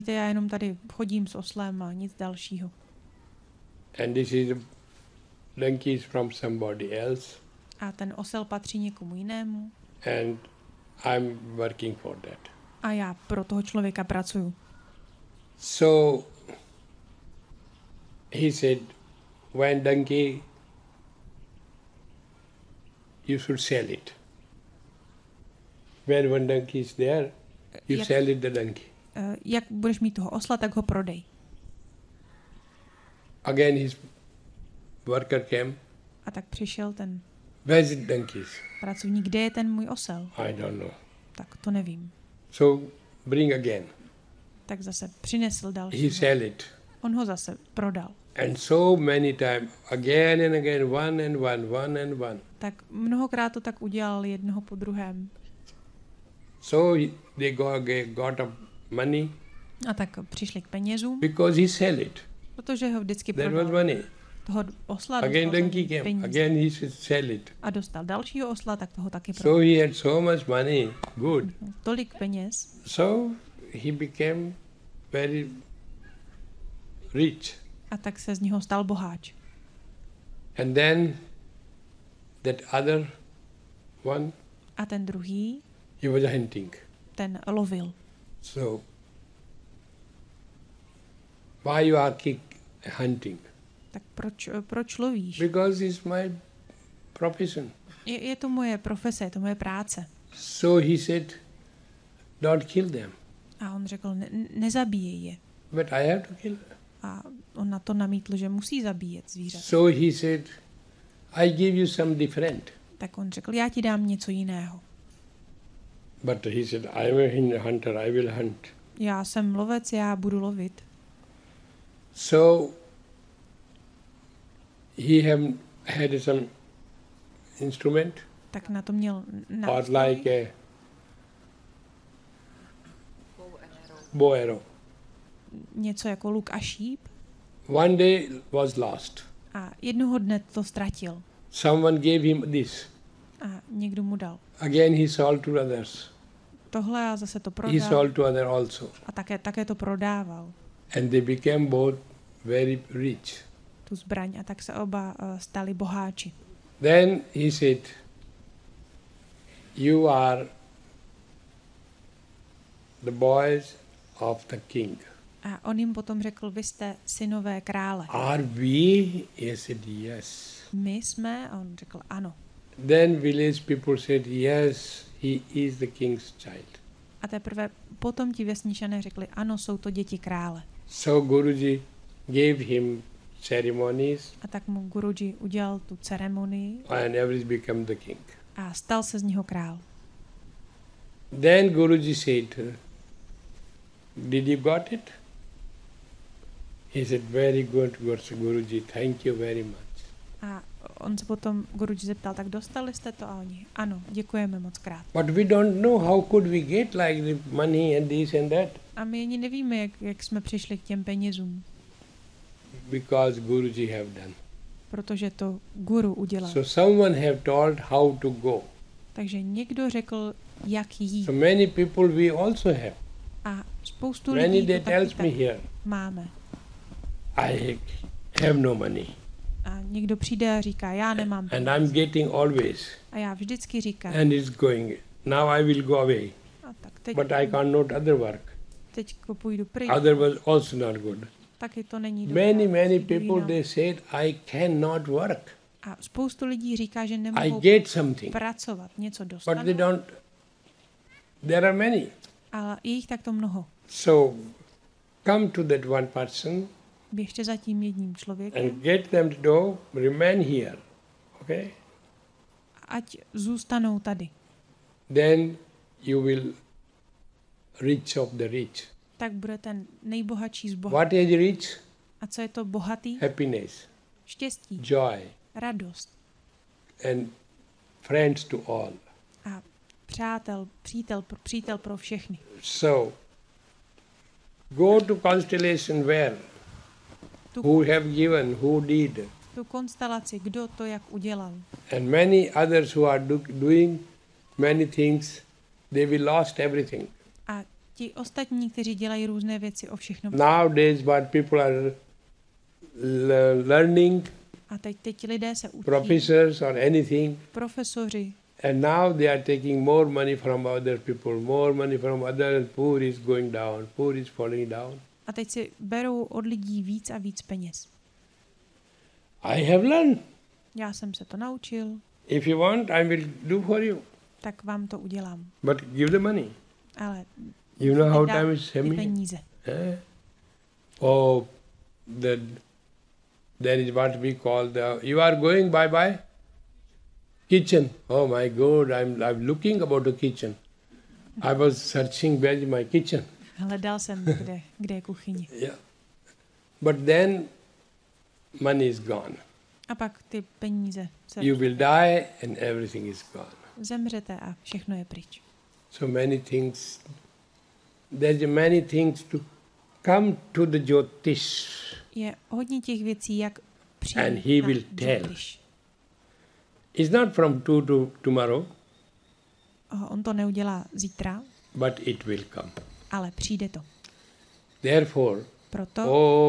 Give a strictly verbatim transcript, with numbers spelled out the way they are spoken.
Já jenom tady chodím s oslem a nic dalšího. And this is donkey is from somebody else. A ten osel patří někomu jinému. And I'm working for that. A já pro toho člověka pracuju. So he said, when donkey, you should sell it. When one donkey is there, you Jak, sell it the donkey. uh, jak budeš mít toho osla, tak ho prodej. Again his worker came. A tak přišel ten Where's the donkeys? pracovník, kde je ten můj osel? I don't know. Tak to nevím. So bring again. Tak zase přinesl další. He sell it. On ho zase prodal. And so many times, again and again, one and one, one and one. Tak mnohokrát to tak udělal jednoho po druhém. So he, they got, got up money A tak přišli k penězům, because he sell it. protože ho vždycky There was prodal. money. Toho osla Again dostal donkey za came. peníze. Again he should sell it. A dostal dalšího osla, tak toho taky So prodal. he had so much money. Good. Tolik peněz. So he became very rich. A tak se z něho stal boháč. And then that other one, A ten druhý, he was hunting. ten lovil. So why you are kick hunting? Tak proč, proč lovíš? Because it's my profession. Je, je to moje profese, je to moje práce. So he said, don't kill them. A on řekl, ne, nezabíjej je. But I have to kill them. A on na to namítl, že musí zabíjet zvířata. So he said, I give you some different. Tak on řekl, já ti dám něco jiného. But he said, I'm a hunter, I will hunt. Já jsem lovec, já budu lovit. So he have had some instrument Tak na to měl or nástroj, like a bow arrow. něco jako luk a šíp. One day was lost. A jednoho dne to ztratil. Someone gave him this. A někdo mu dal. Again he sold to others. Tohle a zase to He prodal. sold to others also. A také, také to prodával. And they became both very rich. Tu zbraň. A tak se oba uh, stali boháči. Then he said, you are the boys of the king. A on jim potom řekl, vy jste synové krále. Are we? He said, yes. My jsme? A on řekl, ano. Then village people said, yes, he is the king's child. A teprve potom ti vesničané řekli, ano, jsou to děti krále. So Guruji gave him ceremonies A tak mu Guruji udělal tu ceremonii and every become the king. a stal se z něho král. Then Guruji said, did you got it? He said, very good, Guruji, thank you very much. A on se potom Guruji zeptal, tak dostali jste to? A oni, ano, děkujeme moc krát. But we don't know how could we get like the money and this and that. A my ani nevíme, jak, jak jsme přišli k těm penězům, Because Guruji have done. protože to guru udělal. So someone have told how to go. Takže někdo řekl, jak jít. So many people we also have. A spoustu Many lidí they to taky tells me tak here, máme. I have no money. A někdo přijde a říká, já nemám And peníze. I'm getting always. A já vždycky říkám, And it's going. Now I will go away. a tak teď, But I cannot other work. teď půjdu pryč, Other was also not good. taky to není dobré. Many, many Jdu people jinam. they said I cannot work. A spoustu lidí říká, že I nemohou get something. pracovat, něco But they dostanou, don't. There are many. ale je jich takto mnoho. So come to that one person Běžte za tím jedním člověkem, and get them to do, remain here. Okay? ať zůstanou tady. Then you will rich of the rich. Tak bude ten nejbohatší z bohatých. What is rich? A co je to bohatý? Happiness, Štěstí, joy, radost and friends to all. a přátel, přítel, přítel pro všechny. So go to constellation where, Tu, who have given, who did, tu konstelaci, kdo to jak udělal. and many others who are do, doing many things, they will lost everything. A ti ostatní, kteří dělají různé věci, o všechno. Nowadays what people are le- learning, A teď, teď lidé se učí, professors or anything, profesoři, and now they are taking more money from other people, more money from other, and poor is going down, poor is falling down. a teď si berou od lidí víc a víc peněz. I have learned. Já jsem se to naučil, If you want, I will do for you. tak vám to udělám. But give the money. Ale You know how dát time is ty coming? peníze. Eh? Oh, the, there is what we call the, you are going bye-bye? Kitchen. Oh my God, I'm, I'm looking about the kitchen. I was searching where is my kitchen. Hledal jsem, kde, kde je kuchyně. Yeah. But then money is gone. A pak ty peníze se You will die and everything is gone. zemřete a všechno je pryč. So many things, there's many things to come to the Jyotish. Je hodně těch věcí, jak And he přijít na will tell. Jyotish. It's not from two to tomorrow, On to neudělá zítra, but it will come. ale přijde to. Therefore, Proto oh